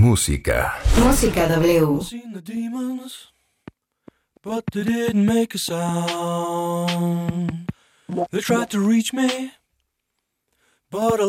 Música. Música W. Seen the demons, but they didn't make a sound. They tried to reach me, but I